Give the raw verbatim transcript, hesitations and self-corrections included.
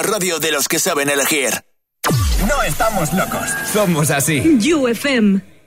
radio de los que saben elegir. No estamos locos, somos así. U F M.